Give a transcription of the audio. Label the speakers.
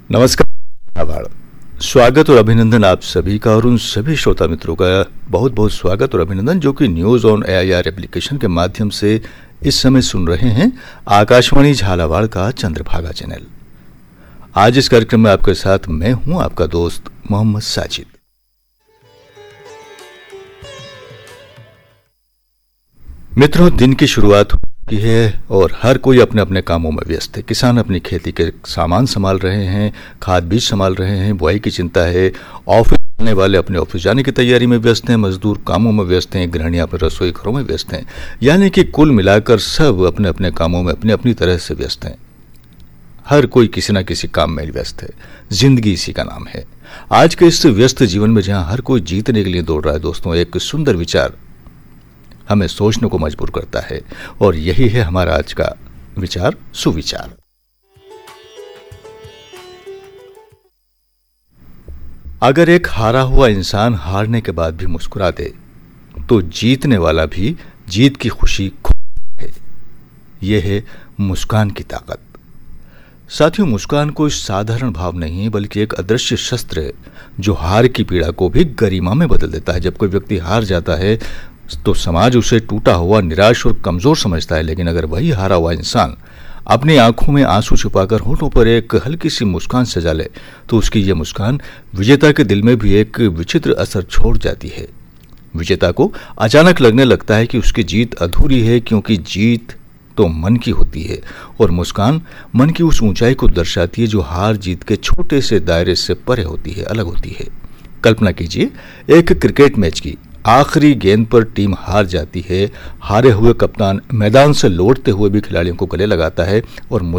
Speaker 1: नमस्कार आभार। स्वागत और अभिनंदन आप सभी का और उन सभी श्रोता मित्रों का बहुत बहुत स्वागत और अभिनंदन जो कि न्यूज़ ऑन AIR एप्लीकेशन के माध्यम से इस समय सुन रहे हैं आकाशवाणी झालावाड़ का चंद्रभागा चैनल। आज इस कार्यक्रम में आपके साथ मैं हूं आपका दोस्त मोहम्मद साजिद। मित्रों, दिन की शुरुआत की है और हर कोई अपने अपने कामों में व्यस्त है। किसान अपनी खेती के सामान संभाल रहे हैं, खाद बीज संभाल रहे हैं, बुआई की चिंता है, ऑफिस जाने वाले अपने ऑफिस जाने की तैयारी में व्यस्त हैं, मजदूर कामों में व्यस्त हैं, गृहिणियां अपने रसोई घरों में व्यस्त हैं। यानी कि कुल मिलाकर सब अपने अपने कामों में अपनी अपनी तरह से व्यस्त हैं। हर कोई किसी न किसी काम में व्यस्त है। जिंदगी इसी का नाम है। आज के इस व्यस्त जीवन में जहां हर कोई जीतने के लिए दौड़ रहा है, दोस्तों, एक सुंदर विचार हमें सोचने को मजबूर करता है और यही है हमारा आज का विचार, सुविचार। अगर एक हारा हुआ इंसान हारने के बाद भी मुस्कुरा दे तो जीतने वाला भी जीत की खुशी खो है। यह है मुस्कान की ताकत। साथियों, मुस्कान कोई साधारण भाव नहीं है बल्कि एक अदृश्य शस्त्र है जो हार की पीड़ा को भी गरिमा में बदल देता है। जब कोई व्यक्ति हार जाता है तो समाज उसे टूटा हुआ, निराश और कमजोर समझता है, लेकिन अगर वही हारा हुआ इंसान अपनी आंखों में आंसू छुपाकर होठों पर एक हल्की सी मुस्कान सजा ले तो उसकी यह मुस्कान विजेता के दिल में भी एक विचित्र असर छोड़ जाती है। विजेता को अचानक लगने लगता है कि उसकी जीत अधूरी है, क्योंकि जीत तो मन की होती है और मुस्कान मन की उस ऊंचाई को दर्शाती है जो हार जीत के छोटे से दायरे से परे होती है, अलग होती है। कल्पना कीजिए, एक क्रिकेट मैच की आखिरी गेंद पर टीम हार जाती है। हारे हुए कप्तान मैदान से लौटते हुए भी खिलाड़ियों को गले लगाता है और